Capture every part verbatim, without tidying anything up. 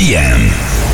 M.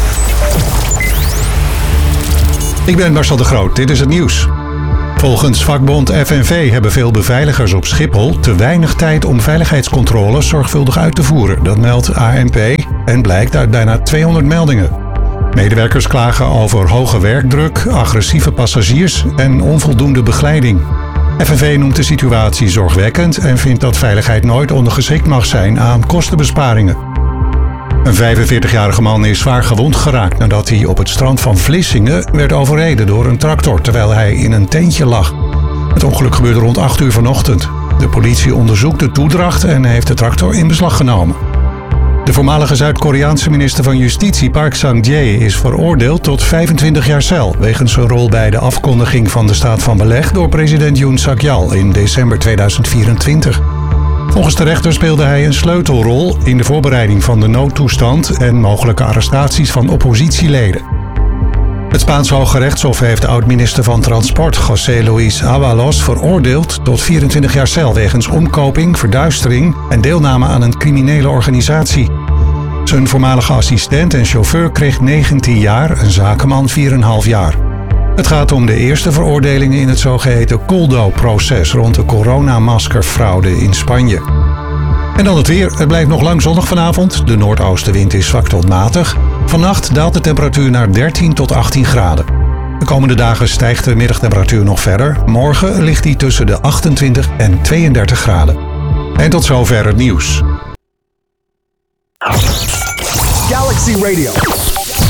Ik ben Marcel de Groot, dit is het nieuws. Volgens vakbond F N V hebben veel beveiligers op Schiphol te weinig tijd om veiligheidscontroles zorgvuldig uit te voeren. Dat meldt A N P en blijkt uit bijna tweehonderd meldingen. Medewerkers klagen over hoge werkdruk, agressieve passagiers en onvoldoende begeleiding. F N V noemt de situatie zorgwekkend en vindt dat veiligheid nooit ondergeschikt mag zijn aan kostenbesparingen. Een vijfenveertigjarige man is zwaar gewond geraakt nadat hij op het strand van Vlissingen werd overreden door een tractor terwijl hij in een tentje lag. Het ongeluk gebeurde rond acht uur vanochtend. De politie onderzoekt de toedracht en heeft de tractor in beslag genomen. De voormalige Zuid-Koreaanse minister van Justitie Park Sang-jae is veroordeeld tot vijfentwintig jaar cel wegens zijn rol bij de afkondiging van de staat van beleg door president Yoon Suk-yeol in december tweeduizend vierentwintig. Volgens de rechter speelde hij een sleutelrol in de voorbereiding van de noodtoestand en mogelijke arrestaties van oppositieleden. Het Spaanse Hoge Rechtshof heeft de oud-minister van Transport José Luis Ábalos veroordeeld tot vierentwintig jaar cel wegens omkoping, verduistering en deelname aan een criminele organisatie. Zijn voormalige assistent en chauffeur kreeg negentien jaar, een zakenman vier komma vijf jaar. Het gaat om de eerste veroordelingen in het zogeheten Coldo-proces rond de coronamaskerfraude in Spanje. En dan het weer. Het blijft nog lang zonnig vanavond. De noordoostenwind is zwak tot matig. Vannacht daalt de temperatuur naar dertien tot achttien graden. De komende dagen stijgt de middagtemperatuur nog verder. Morgen ligt die tussen de achtentwintig en tweeëndertig graden. En tot zover het nieuws. Galaxy Radio.